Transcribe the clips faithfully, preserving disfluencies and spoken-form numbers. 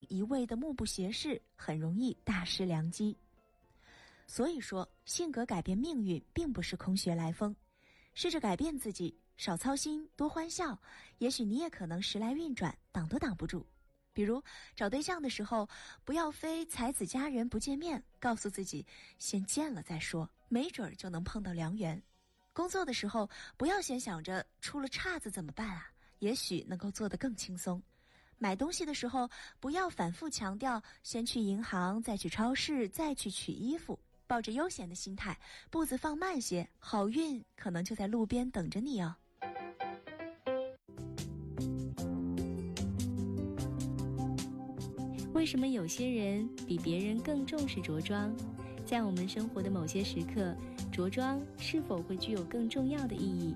一味的目不斜视，很容易大失良机。所以说，性格改变命运并不是空穴来风，试着改变自己，少操心，多欢笑，也许你也可能时来运转，挡都挡不住。比如找对象的时候，不要非才子佳人不见面，告诉自己先见了再说，没准儿就能碰到良缘。工作的时候，不要先想着出了岔子怎么办啊，也许能够做得更轻松。买东西的时候，不要反复强调先去银行，再去超市，再去取衣服，抱着悠闲的心态，步子放慢些，好运可能就在路边等着你哦。 为什么有些人比别人更重视着装？在我们生活的某些时刻，着装是否会具有更重要的意义？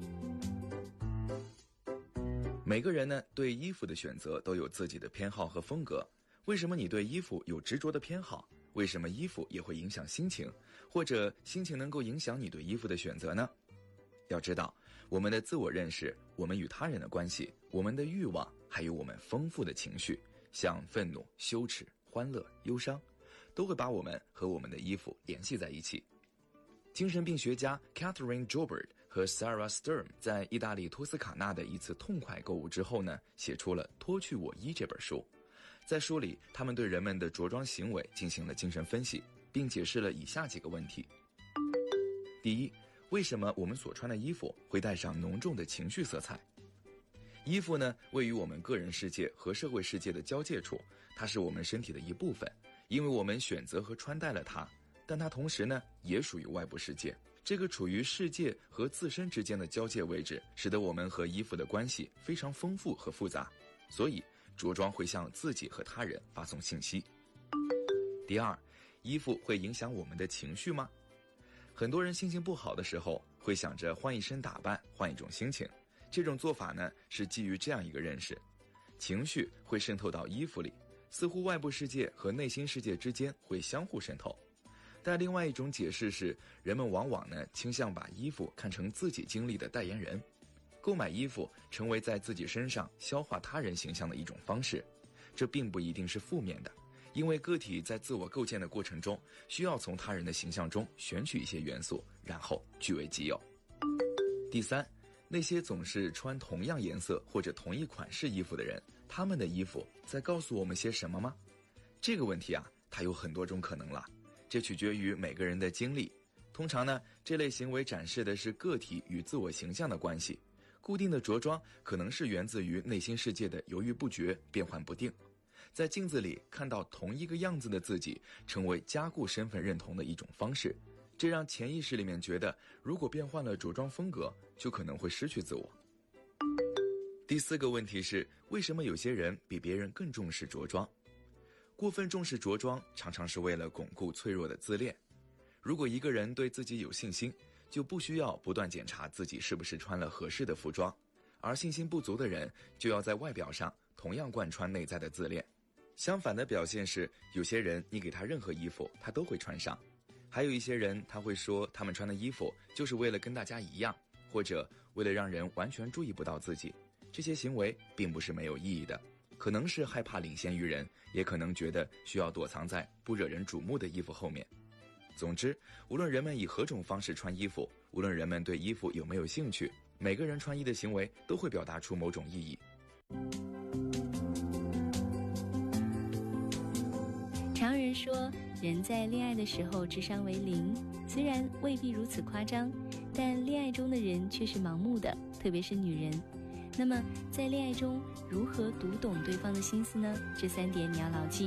每个人呢，对衣服的选择都有自己的偏好和风格。为什么你对衣服有执着的偏好？为什么衣服也会影响心情？或者心情能够影响你对衣服的选择呢？要知道，我们的自我认识，我们与他人的关系，我们的欲望，还有我们丰富的情绪，像愤怒、羞耻、欢乐、忧伤，都会把我们和我们的衣服联系在一起。精神病学家 Catherine Joubert 和 Sarah Sturm 在意大利托斯卡纳的一次痛快购物之后呢，写出了《脱去我衣》这本书。在书里，他们对人们的着装行为进行了精神分析，并解释了以下几个问题。第一，为什么我们所穿的衣服会带上浓重的情绪色彩？衣服呢，位于我们个人世界和社会世界的交界处，它是我们身体的一部分，因为我们选择和穿戴了它，但它同时呢，也属于外部世界。这个处于世界和自身之间的交界位置，使得我们和衣服的关系非常丰富和复杂，所以着装会向自己和他人发送信息。第二，衣服会影响我们的情绪吗？很多人心情不好的时候，会想着换一身打扮，换一种心情。这种做法呢，是基于这样一个认识：情绪会渗透到衣服里，似乎外部世界和内心世界之间会相互渗透。但另外一种解释是，人们往往呢倾向把衣服看成自己经历的代言人，购买衣服成为在自己身上消化他人形象的一种方式。这并不一定是负面的，因为个体在自我构建的过程中，需要从他人的形象中选取一些元素，然后据为己有。第三，那些总是穿同样颜色或者同一款式衣服的人，他们的衣服在告诉我们些什么吗？这个问题啊，它有很多种可能了，这取决于每个人的经历。通常呢，这类行为展示的是个体与自我形象的关系。固定的着装可能是源自于内心世界的犹豫不决、变幻不定。在镜子里看到同一个样子的自己，成为加固身份认同的一种方式。这让潜意识里面觉得，如果变换了着装风格，就可能会失去自我。第四个问题是，为什么有些人比别人更重视着装？过分重视着装，常常是为了巩固脆弱的自恋。如果一个人对自己有信心，就不需要不断检查自己是不是穿了合适的服装，而信心不足的人，就要在外表上同样贯穿内在的自恋。相反的表现是，有些人你给他任何衣服，他都会穿上。还有一些人，他会说他们穿的衣服就是为了跟大家一样，或者为了让人完全注意不到自己。这些行为并不是没有意义的，可能是害怕领先于人，也可能觉得需要躲藏在不惹人瞩目的衣服后面。总之，无论人们以何种方式穿衣服，无论人们对衣服有没有兴趣，每个人穿衣的行为都会表达出某种意义。 常人说，人在恋爱的时候智商为零，虽然未必如此夸张，但恋爱中的人却是盲目的，特别是女人。那么在恋爱中如何读懂对方的心思呢？这三点你要牢记。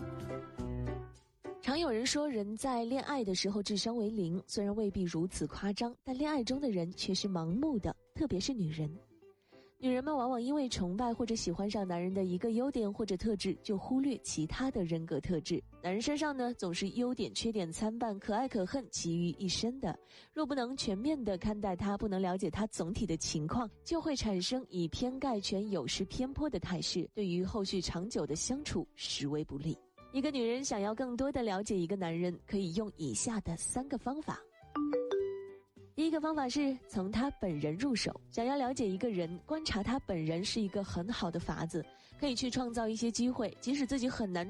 常有人说，人在恋爱的时候智商为零，虽然未必如此夸张，但恋爱中的人却是盲目的，特别是女人。女人们往往因为崇拜或者喜欢上男人的一个优点或者特质，就忽略其他的人格特质。男人身上呢，总是优点缺点参半，可爱可恨，集于一身的。若不能全面地看待他，不能了解他总体的情况，就会产生以偏概全、有失偏颇的态势，对于后续长久的相处实为不利。一个女人想要更多地了解一个男人，可以用以下的三个方法。第一个方法是从他本人入手。想要了解一个人，观察他本人是一个很好的法子，可以去创造一些机会，即使自己很难